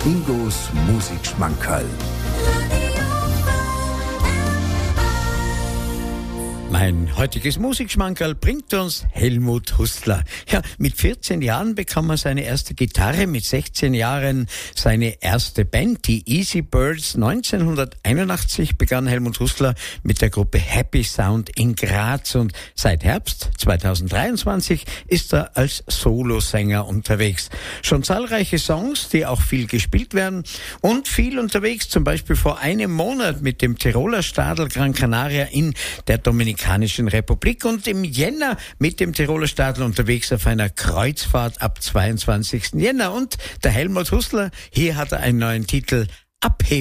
Ingos Musikschmankerl. Mein heutiges Musikschmankerl bringt uns Helmut Hustler. Ja, mit 14 Jahren bekam er seine erste Gitarre, mit 16 Jahren seine erste Band, die Easy Birds. 1981 begann Helmut Hustler mit der Gruppe Happy Sound in Graz und seit Herbst 2023 ist er als Solosänger unterwegs. Schon zahlreiche Songs, die auch viel gespielt werden und viel unterwegs, zum Beispiel vor einem Monat mit dem Tiroler Stadl Gran Canaria in der Dominikanischen Republik und im Jänner mit dem Tiroler Stadl unterwegs auf einer Kreuzfahrt ab 22. Jänner. Und der Helmut Hustler, hier hat er einen neuen Titel, Abheben.